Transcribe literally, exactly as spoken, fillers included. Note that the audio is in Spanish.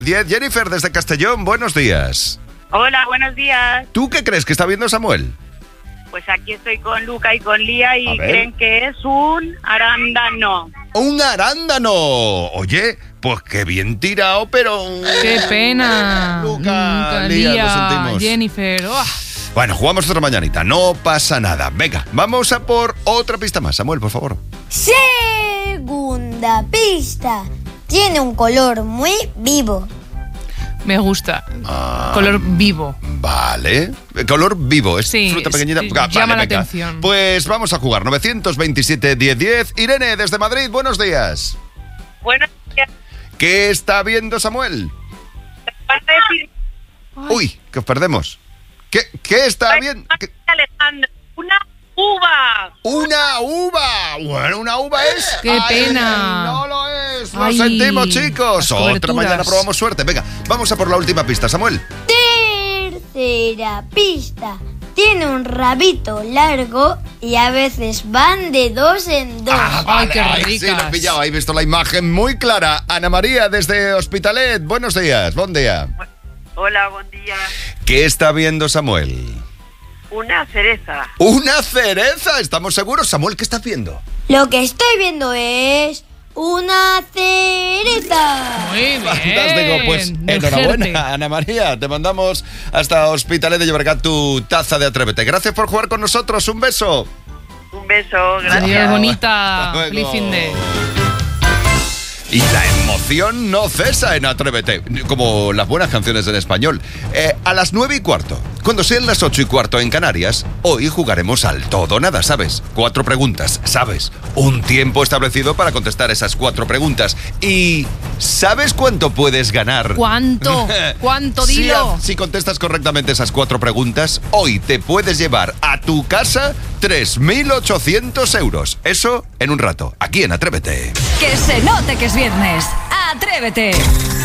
diez, Jennifer, desde Castellón, buenos días. Hola, buenos días. ¿Tú qué crees que está viendo Samuel? Pues aquí estoy con Luca y con Lía y A ver. creen que es un arándano. ¡Un arándano! Oye, pues qué bien tirado, pero... ¡Qué pena! Luca, Mm, Lía, Lía, lo sentimos. Jennifer. ¡Oh! Bueno, jugamos otra mañanita, no pasa nada. Venga, vamos a por otra pista más. Samuel, por favor. Segunda pista. Tiene un color muy vivo. Me gusta. Ah, Color vivo. Vale. Color vivo, es Sí, fruta es- pequeñita. llama Vale, la venga. atención. Pues vamos a jugar. nueve veintisiete, diez diez. Irene, desde Madrid, buenos días. Buenos días. ¿Qué está viendo Samuel? Van a decir, Uy, que os perdemos. ¿Qué, qué está bien? ¿Qué- Alejandro, una uva. ¡Una uva! Bueno, una uva es... ¡Qué pena! No lo es. Lo Ay, sentimos, chicos. las Otra coberturas. mañana probamos suerte. Venga, vamos a por la última pista, Samuel. Tercera pista. Tiene un rabito largo y a veces van de dos en dos. Ah, Ay, qué sí, ricas. lo he pillado. He visto la imagen muy clara. Ana María, desde Hospitalet. Buenos días. Buen día. Hola, buen día. ¿Qué está viendo Samuel? Una cereza. ¡Una cereza! ¿Estamos seguros? Samuel, ¿qué estás viendo? Lo que estoy viendo es una cereza. Muy bien. Fantástico, pues Del enhorabuena, Jerte. Ana María. Te mandamos hasta Hospitalet de Llobregat tu taza de Atrévete. Gracias por jugar con nosotros. Un beso. Un beso, gracias. Adiós, bonita. Hasta luego. Feliz fin de... Y la emoción no cesa en Atrévete, como las buenas canciones en español. Eh, a las nueve y cuarto, cuando sean las ocho y cuarto en Canarias, hoy jugaremos al todo o nada, ¿sabes? Cuatro preguntas, ¿sabes? Un tiempo establecido para contestar esas cuatro preguntas. Y ¿sabes cuánto puedes ganar? ¿Cuánto? ¿Cuánto? Si, Dilo. si contestas correctamente esas cuatro preguntas, hoy te puedes llevar a tu casa tres mil ochocientos euros. Eso en un rato, aquí en Atrévete. Que se note que es viernes. ¡Atrévete!